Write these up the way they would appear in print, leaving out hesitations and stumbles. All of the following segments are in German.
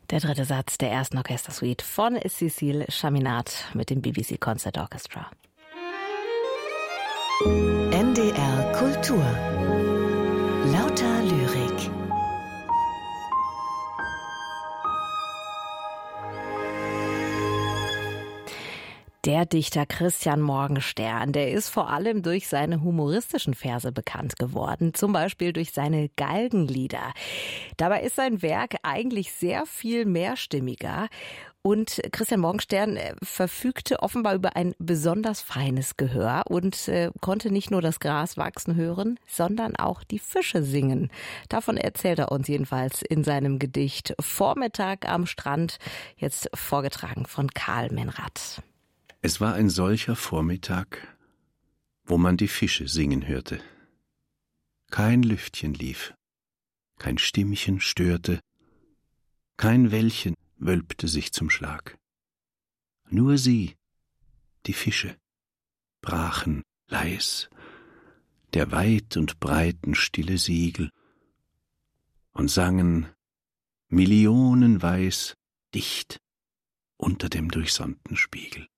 Der dritte Satz der ersten Orchestersuite von Cécile Chaminade mit dem BBC Concert Orchestra. NDR Kultur. Lauter Lyrik. Der Dichter Christian Morgenstern, der ist vor allem durch seine humoristischen Verse bekannt geworden, zum Beispiel durch seine Galgenlieder. Dabei ist sein Werk eigentlich sehr viel mehrstimmiger. Und Christian Morgenstern verfügte offenbar über ein besonders feines Gehör und konnte nicht nur das Gras wachsen hören, sondern auch die Fische singen. Davon erzählt er uns jedenfalls in seinem Gedicht Vormittag am Strand, jetzt vorgetragen von Karl Menrad. Es war ein solcher Vormittag, wo man die Fische singen hörte. Kein Lüftchen lief, kein Stimmchen störte, kein Wellchen wölbte sich zum Schlag. Nur sie, die Fische, brachen leis der weit und breiten stille Siegel und sangen millionenweis dicht unter dem durchsonnten Spiegel.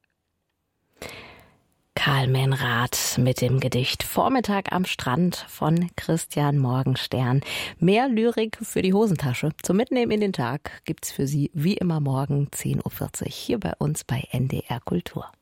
Karl Menrad mit dem Gedicht Vormittag am Strand von Christian Morgenstern. Mehr Lyrik für die Hosentasche zum Mitnehmen in den Tag gibt's für Sie wie immer morgen 10.40 Uhr hier bei uns bei NDR Kultur.